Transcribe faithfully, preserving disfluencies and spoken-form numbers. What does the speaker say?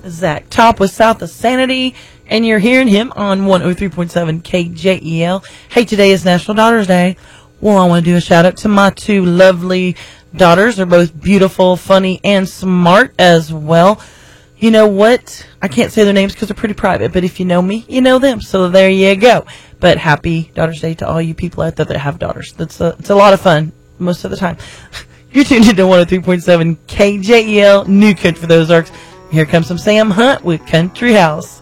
Zach Top with South of Sanity, and you're hearing him on one oh three point seven K J E L. Hey, today is National Daughters Day. Well, I want to do a shout out to my two lovely daughters. They're both beautiful, funny, and smart as well. You know what? I can't say their names because they're pretty private, but if you know me, you know them. So there you go. But happy Daughters Day to all you people out there that have daughters. That's a, it's a lot of fun most of the time. You're tuned into one oh three point seven K J E L, New Country for those Ozarks. Here comes some Sam Hunt with Country House.